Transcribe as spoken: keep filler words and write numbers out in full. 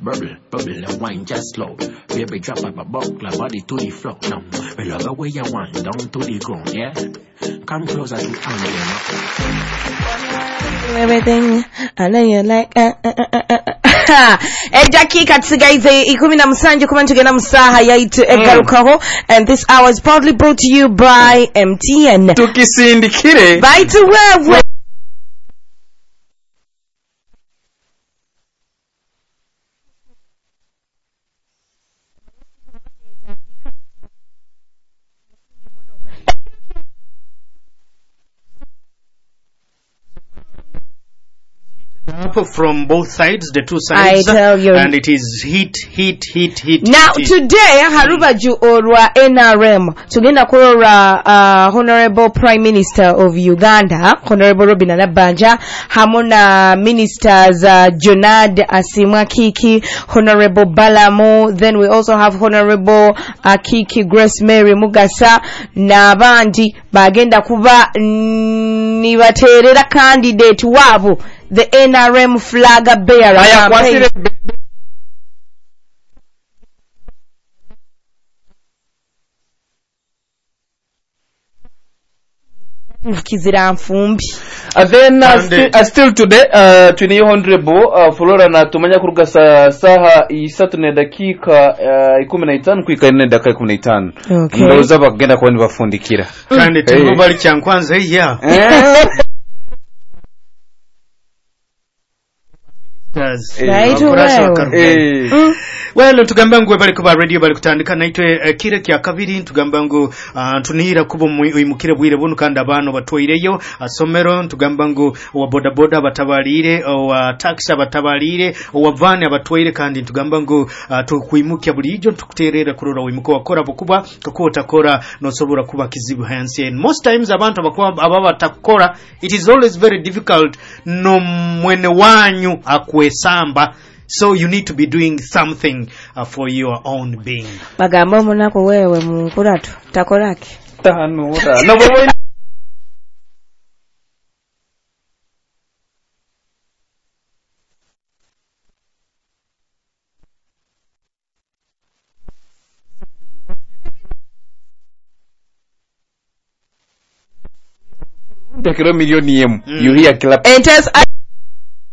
bubble, bubble and wine just slow. Baby drop up a buckler, body to the floor. Now, we love the way you want, down to the ground, yeah. Come closer to Angelina. Everything I know you like. Uh, uh, uh, uh, uh. Dakika tsigaize ikumi na musanju kuma tugenda musaha yaitu egarukaho, and this hour is proudly brought to you by M T N. Tukisindikire By to wewe from both sides, the two sides, I tell you. And it is heat, heat, heat, heat. Now heat, today harubaju orwa N R M tugenda kurora uh, Honorable Prime Minister of Uganda, Honorable Robin Nabanja, hamona ministers uh, Jonad Asimwa Kiki, Honorable Balamo, then we also have Honorable uh, Kiki Grace Mary Mugasa na bandi bagenda kuba nibaterera candidate wabo, the N R M flag bearer campaign. Kizira Mfumbi. And then uh, sti uh, still today uh, tuni honorable uh, Flora na tumanya kuruga sa saha isatu ne dakika uh, ikumi na itanu kwika ne dakika ikumi na itanu. Okay. Ndoza bagenda kwa nibafundikira. Kandi tumo bali kyankwanza ya. Right away. Well, tugamba ngo bali kuba radio bali kutandika naitwe uh, kire kya kabiri tugamba ngo uh, tunira kubo mukire bwire bunu kandi abantu batoireyo asomero tugamba ngo wa boda boda batabalire wa taxi batabalire wa van abatoire kandi tugamba ngo uh, tukuyimukya bulijo tukuterera kurora wimuko wakora bukuba kokota kora no sobora kuba kizibu hansi, and most times abantu abakuba ababa takora, it is always very difficult no mwene wanyu akwesamba. So you need to be doing something uh, for your own being. Bagamba munako wewe munkuratu takoraki tahanura no bobo Takiro milioni yemu you hear clap enters